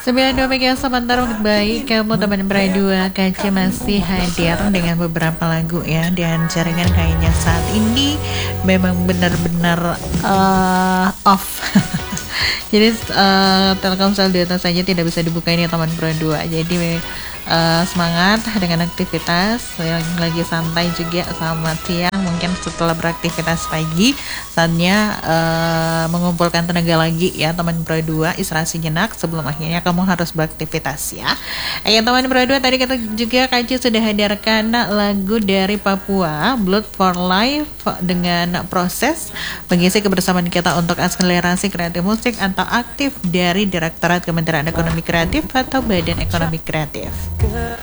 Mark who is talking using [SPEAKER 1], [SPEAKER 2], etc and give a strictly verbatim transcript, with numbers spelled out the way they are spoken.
[SPEAKER 1] sembilan puluh dua pagi sebentar baik kamu teman berdua Kaci masih hadir dengan beberapa lagu ya. Dan jaringan kayaknya saat ini memang benar-benar uh, off. Jadi uh, Telkomsel Data saja tidak bisa dibuka ini teman berdua. Jadi uh, semangat dengan aktivitas yang lagi santai juga. Selamat siang, mungkin setelah beraktivitas pagi saatnya uh, mengumpulkan tenaga lagi ya teman berdua, istirahat sejenak sebelum akhirnya kamu harus beraktivitas ya. Ayo teman berdua, tadi kita juga Kaci sudah hadirkan lagu dari Papua, Blood for Life dengan Proses, mengisi kebersamaan kita untuk akselerasi kreatif musik atau aktif dari Direktorat Kementerian Ekonomi Kreatif atau Badan Ekonomi Kreatif.